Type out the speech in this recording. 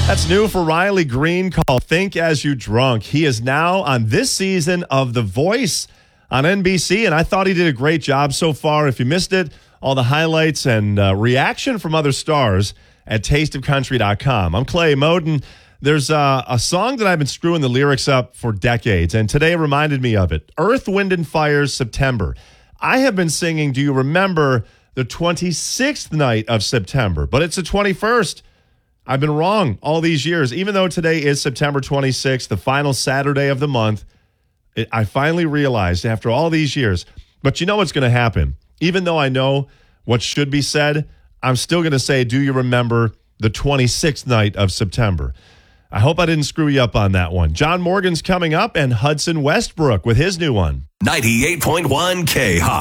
That's new for Riley Green, called Think As You Drunk. He is now on this season of The Voice on NBC, and I thought he did a great job so far. If you missed it, all the highlights and reaction from other stars at tasteofcountry.com. I'm Clay Moden. There's a song that I've been screwing the lyrics up for decades, and today reminded me of it. Earth, Wind, and Fire's September. I have been singing, do you remember, the 26th night of September, but it's the 21st. I've been wrong all these years. Even though today is September 26th, the final Saturday of the month, I finally realized after all these years. But you know what's going to happen? Even though I know what should be said, I'm still going to say, do you remember the 26th night of September? I hope I didn't screw you up on that one. John Morgan's coming up, and Hudson Westbrook with his new one. 98.1 K-High.